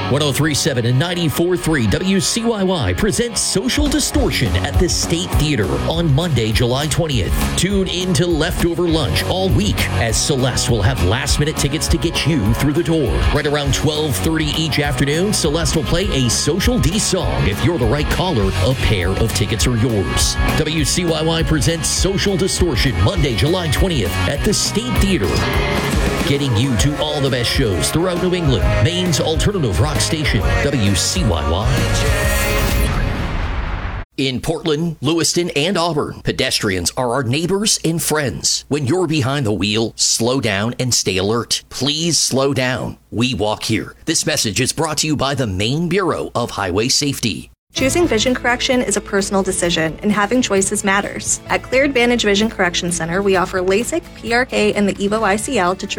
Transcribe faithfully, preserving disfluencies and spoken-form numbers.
one oh three point seven and ninety-four point three W C Y Y presents Social Distortion at the State Theater on Monday, July twentieth. Tune in to Leftover Lunch all week as Celeste will have last-minute tickets to get you through the door. Right around twelve thirty each afternoon, Celeste will play a Social D song. If you're the right caller, a pair of tickets are yours. W C Y Y presents Social Distortion Monday, July twentieth at the State Theater. Getting you to all the best shows throughout New England, Maine's alternative rock station, W C Y Y. In Portland, Lewiston, and Auburn, pedestrians are our neighbors and friends. When you're behind the wheel, slow down and stay alert. Please slow down. We walk here. This message is brought to you by the Maine Bureau of Highway Safety. Choosing vision correction is a personal decision, and having choices matters. At Clear Advantage Vision Correction Center, we offer LASIK, P R K, and the EVO I C L to treat